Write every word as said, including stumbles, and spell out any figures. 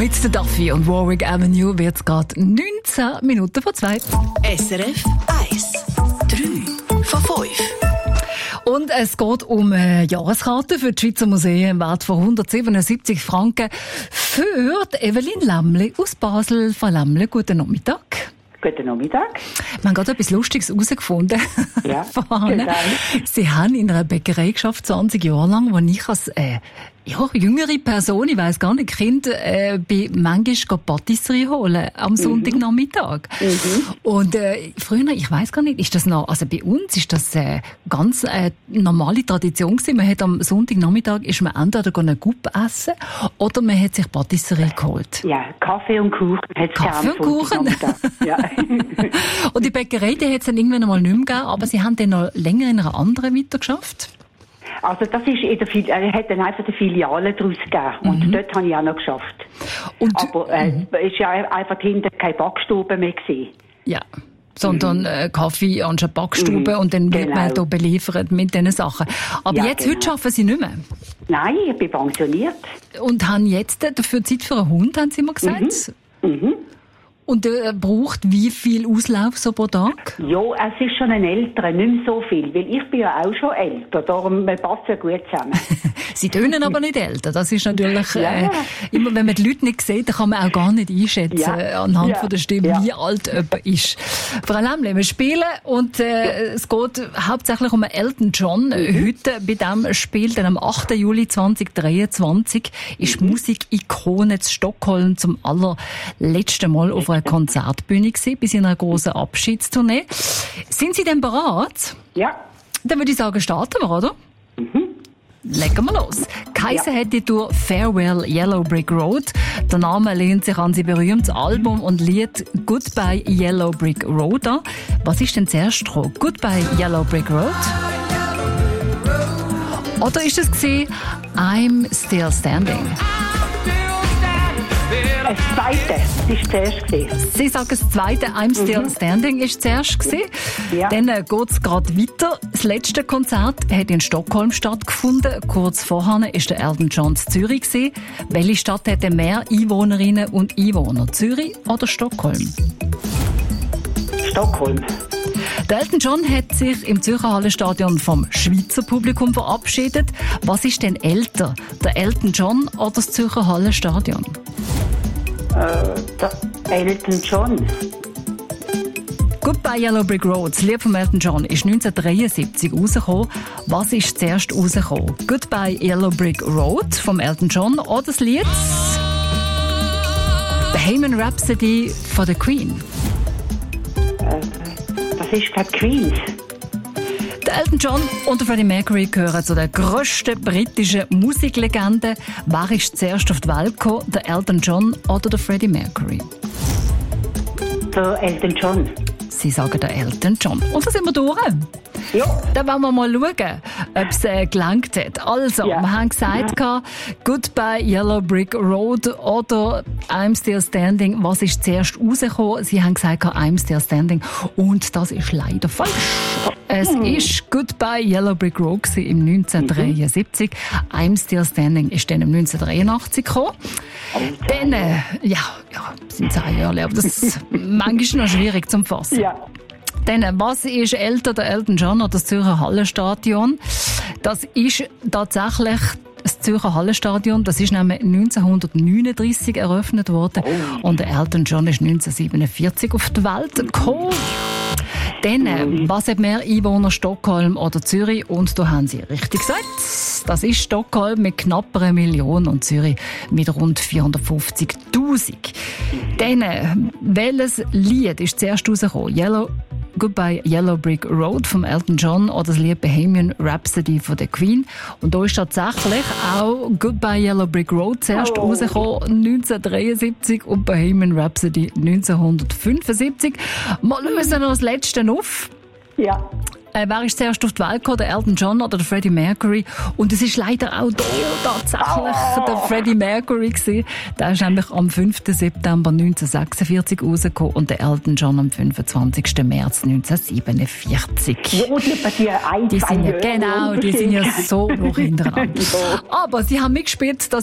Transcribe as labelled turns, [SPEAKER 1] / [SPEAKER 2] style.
[SPEAKER 1] Mit der Duffy und Warwick Avenue wird es gerade neunzehn Minuten vor zwei.
[SPEAKER 2] S R F eins. drei von fünf.
[SPEAKER 1] Und es geht um eine Jahreskarte für die Schweizer Museen im Wert von hundertsiebenundsiebzig Franken für Evelyn Lämmli aus Basel. Frau Lämmli, guten Nachmittag.
[SPEAKER 3] Guten Nachmittag.
[SPEAKER 1] Wir haben gerade etwas Lustiges herausgefunden.
[SPEAKER 3] Ja,
[SPEAKER 1] genau. Sie haben in einer Bäckerei geschafft, zwanzig Jahre lang, wo ich als äh, ja, jüngere Person, ich weiss gar nicht, Kind, äh, bin manchmal Patisserie holen am Sonntagnachmittag. Mhm. Und äh, früher, ich weiss gar nicht, ist das noch, also bei uns ist das äh, ganz äh, normale Tradition gewesen. Man hat am Sonntagnachmittag ist man entweder eine Guppe essen oder man hat sich Patisserie geholt.
[SPEAKER 3] Ja, Kaffee und Kuchen hat es
[SPEAKER 1] Kaffee und Kuchen?
[SPEAKER 3] Ja.
[SPEAKER 1] Und die Bäckerei, die hat es dann irgendwann einmal nicht mehr gegeben, aber Sie haben dann noch länger in einer anderen weitergeschafft?
[SPEAKER 3] Also das ist in der Fili- er hat dann einfach eine Filiale daraus gegeben. Und
[SPEAKER 1] Mhm.
[SPEAKER 3] dort habe ich auch noch geschafft.
[SPEAKER 1] Und,
[SPEAKER 3] Aber äh,
[SPEAKER 1] mhm.
[SPEAKER 3] es war ja einfach hinter keine Backstube mehr gewesen.
[SPEAKER 1] Ja, sondern mhm. äh, Kaffee und eine Backstube
[SPEAKER 3] Mhm.
[SPEAKER 1] und dann wird
[SPEAKER 3] Genau.
[SPEAKER 1] man hier beliefert mit diesen Sachen. Aber
[SPEAKER 3] Ja,
[SPEAKER 1] jetzt,
[SPEAKER 3] genau.
[SPEAKER 1] heute arbeiten Sie nicht mehr.
[SPEAKER 3] Nein, ich bin pensioniert.
[SPEAKER 1] Und haben jetzt dafür Zeit für einen Hund, haben Sie mir gesagt.
[SPEAKER 3] Mhm.
[SPEAKER 1] Und er braucht wie viel Auslauf so pro Tag?
[SPEAKER 3] Ja, es ist schon ein älterer, nicht mehr so viel, weil ich bin ja auch schon älter, darum wir passen ja gut zusammen.
[SPEAKER 1] Sie tönen aber nicht älter. Das ist natürlich,
[SPEAKER 3] Ja.
[SPEAKER 1] äh, immer wenn man die Leute nicht sieht, dann kann man auch gar nicht einschätzen,
[SPEAKER 3] Ja.
[SPEAKER 1] äh, anhand
[SPEAKER 3] Ja.
[SPEAKER 1] von der Stimme,
[SPEAKER 3] Ja.
[SPEAKER 1] wie alt jemand ist. Frau Lämmli, wir spielen und äh, es geht hauptsächlich um Elton John.
[SPEAKER 3] Mhm.
[SPEAKER 1] Heute bei diesem Spiel, dann am achten Juli zweitausenddreiundzwanzig, ist
[SPEAKER 3] Mhm.
[SPEAKER 1] Musikikone zu Stockholm zum allerletzten Mal auf einer Konzertbühne gewesen, bei seiner grossen Abschiedstournee. Sind Sie denn bereit?
[SPEAKER 3] Ja.
[SPEAKER 1] Dann würde ich sagen, starten wir, oder? Legen wir los. Geheissen
[SPEAKER 3] Ja.
[SPEAKER 1] hat die Tour Farewell Yellow Brick Road. Der Name lehnt sich an sein berühmtes Album und Lied Goodbye Yellow Brick Road an. Was ist denn zuerst dran? Goodbye Yellow Brick Road? Oder ist es gewesen, I'm Still Standing?
[SPEAKER 3] Das zweite, das war zuerst gewesen.
[SPEAKER 1] Sie sagen, das zweite I'm Still Standing ist zuerst gewesen.
[SPEAKER 3] Ja.
[SPEAKER 1] Dann äh, geht es gerade weiter. Das letzte Konzert hat in Stockholm stattgefunden. Kurz vorher war der Elton John in Zürich gewesen. Welche Stadt hatte mehr Einwohnerinnen und Einwohner? Zürich oder Stockholm?
[SPEAKER 3] Stockholm.
[SPEAKER 1] Der Elton John hat sich im Zürcher Hallenstadion vom Schweizer Publikum verabschiedet. Was ist denn älter, der Elton John oder das Zürcher Hallenstadion?
[SPEAKER 3] Äh, der Elton John.
[SPEAKER 1] Goodbye Yellow Brick Road, das Lied von Elton John, ist neunzehnhundertdreiundsiebzig rausgekommen. Was ist zuerst rausgekommen? Goodbye Yellow Brick Road vom Elton John oder das Lied Bohemian Rhapsody von der Queen?
[SPEAKER 3] Das ist, glaube ich, Queens.
[SPEAKER 1] Der Elton John und der Freddie Mercury gehören zu den grössten britischen Musiklegenden. Wer ist zuerst auf die Welt gekommen? Der Elton John oder der Freddie Mercury?
[SPEAKER 3] Der Elton John.
[SPEAKER 1] Sie sagen der Elton John. Und da sind wir durch.
[SPEAKER 3] Ja.
[SPEAKER 1] Dann wollen wir mal schauen, ob es äh, gelangt hat. Also,
[SPEAKER 3] Ja.
[SPEAKER 1] wir haben gesagt, ja. Goodbye Yellow Brick Road oder I'm Still Standing. Was ist zuerst rausgekommen? Sie haben gesagt, I'm Still Standing. Und das ist leider falsch. Es
[SPEAKER 3] Hm.
[SPEAKER 1] ist Goodbye Yellow Brick Road im neunzehnhundertdreiundsiebzig. Mhm. I'm Still Standing ist dann im neunzehnhundertdreiundachtzig gekommen. Dann, äh, ja, ja, sind zehn Jahre, aber das ist manchmal noch schwierig zum Fassen.
[SPEAKER 3] Ja.
[SPEAKER 1] Dann, was ist älter, der Elton John oder das Zürcher Hallenstadion? Das ist tatsächlich das Zürcher Hallenstadion. Das ist nämlich neunzehnhundertneununddreißig eröffnet worden. Oh. Und der Elton John ist neunzehnhundertsiebenundvierzig auf die Welt gekommen. Dann, äh, was hat mehr Einwohner, Stockholm oder Zürich? Und da haben Sie richtig gesagt. Das ist Stockholm mit knapp einer Million und Zürich mit rund vierhundertfünfzigtausend. Dann, äh, welches Lied ist zuerst rausgekommen? Yellow Goodbye Yellow Brick Road vom Elton John oder das Lied Bohemian Rhapsody von der Queen. Und da ist tatsächlich auch Goodbye Yellow Brick Road zuerst
[SPEAKER 3] oh.
[SPEAKER 1] rausgekommen, neunzehnhundertdreiundsiebzig und Bohemian Rhapsody neunzehnhundertfünfundsiebzig. Wir lösen noch das Letzte auf.
[SPEAKER 3] Ja.
[SPEAKER 1] Äh, wer ist zuerst auf die Welt gekommen, der Elton John oder der Freddie Mercury? Und es ist leider auch da tatsächlich oh. der Freddie Mercury gewesen. Der ist nämlich am fünften September neunzehnhundertsechsundvierzig rausgekommen und der Elton John am fünfundzwanzigsten März neunzehnhundertsiebenundvierzig.
[SPEAKER 3] Ja, die passieren ein,
[SPEAKER 1] die
[SPEAKER 3] zwei
[SPEAKER 1] sind ja,
[SPEAKER 3] Jahre
[SPEAKER 1] genau, die sind ja so noch hintereinander.
[SPEAKER 3] Ja.
[SPEAKER 1] Aber sie haben mitgespielt, dass